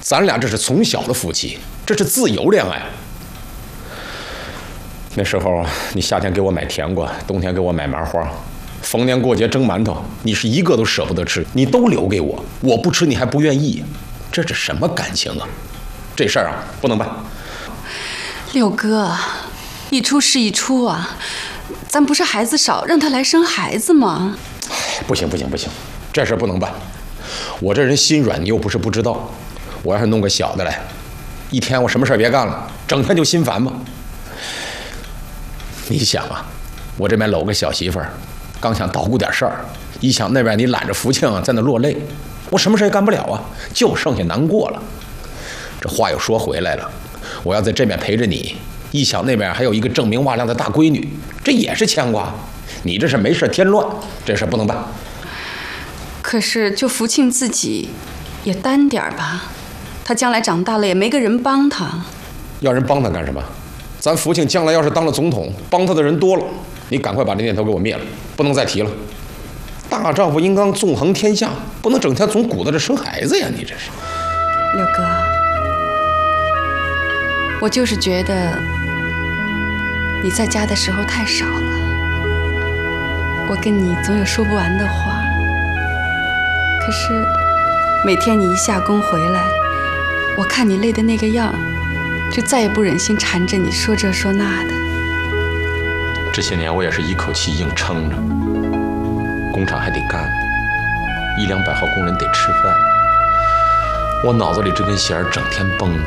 咱俩这是从小的夫妻，这是自由恋爱。那时候你夏天给我买甜瓜，冬天给我买麻花，逢年过节蒸馒头，你是一个都舍不得吃，你都留给我，我不吃你还不愿意，这是什么感情啊？这事儿啊不能办。 六哥，一出是一出啊，咱不是孩子少，让他来生孩子吗？ 不行，这事儿不能办。我这人心软，你又不是不知道。我要是弄个小的来，一天我什么事儿别干了，整天就心烦嘛。你想啊，我这边搂个小媳妇儿，刚想捣鼓点事儿，一想那边你揽着福庆在那落泪，我什么事也干不了啊，就剩下难过了。这话又说回来了，我要在这边陪着你，一想那边还有一个锃明瓦亮的大闺女，这也是牵挂。你这是没事添乱，这事不能办。 可是就福庆自己也担点吧，他将来长大了也没个人帮他。 要人帮他干什么？咱福庆将来要是当了总统，帮他的人多了，你赶快把这念头给我灭了，不能再提了。大丈夫应当纵横天下，不能整天总鼓捣着生孩子呀！你这是。 六哥，我就是觉得你在家的时候太少了，我跟你总有说不完的话。可是每天你一下工回来，我看你累的那个样，就再也不忍心缠着你说这说那的。 这些年我也是一口气硬撑着，工厂还得干，100-200号工人得吃饭，我脑子里这根弦整天绷着。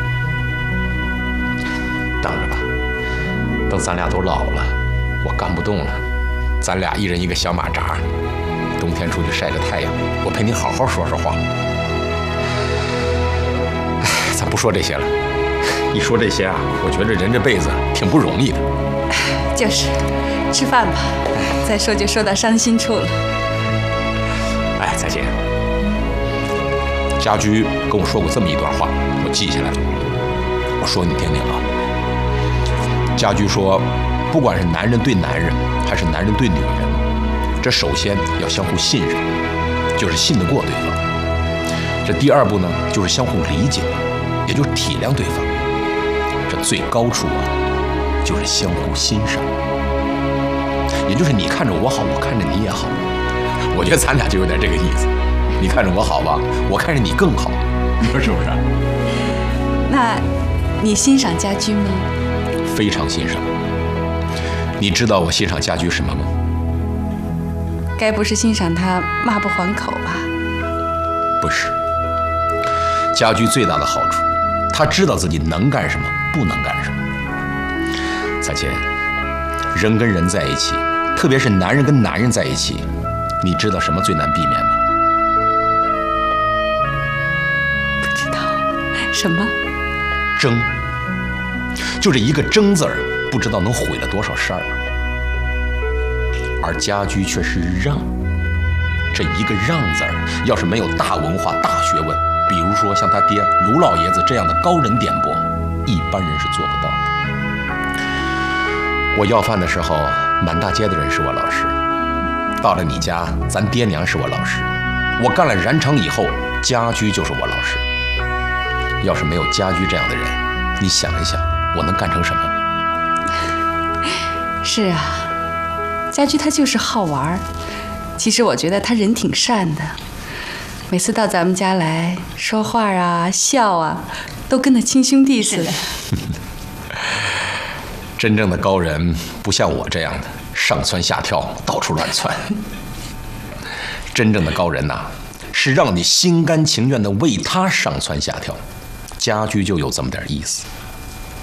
等着吧，等咱俩都老了，我干不动了，咱俩一人一个小马扎，冬天出去晒着太阳，我陪你好好说说话。哎，咱不说这些了，一说这些啊，我觉得人这辈子挺不容易的。 就是，吃饭吧，再说就说到伤心处了。 哎，再见。家驹跟我说过这么一段话，我记下来了，我说你听听啊。家驹说，不管是男人对男人，还是男人对女人，这首先要相互信任，就是信得过对方。这第二步呢，就是相互理解，也就是体谅对方。这最高处啊，就是相互欣赏，也就是你看着我好，我看着你也好。我觉得咱俩就有点这个意思，你看着我好吧，我看着你更好，你说是不是？ 那你欣赏家驹吗？ 非常欣赏。你知道我欣赏家驹什么吗？ 该不是欣赏他骂不还口吧？ 不是。家驹最大的好处，他知道自己能干什么，不能干什么。彩琴，人跟人在一起，特别是男人跟男人在一起，你知道什么最难避免吗？ 不知道。什么？ 争。就这一个争字儿，不知道能毁了多少事儿。而家驹却是让，这一个让字儿，要是没有大文化、大学问，比如说像他爹卢老爷子这样的高人点拨，一般人是做不到的。我要饭的时候，满大街的人是我老师；到了你家，咱爹娘是我老师；我干了染厂以后，家驹就是我老师。要是没有家驹这样的人，你想一想，我能干成什么？ 是啊，家驹他就是好玩。其实我觉得他人挺善的，每次到咱们家来说话啊、笑啊，都跟那亲兄弟似的。 真正的高人不像我这样的上蹿下跳，到处乱窜。真正的高人呐，是让你心甘情愿地为他上蹿下跳。家驹就有这么点意思。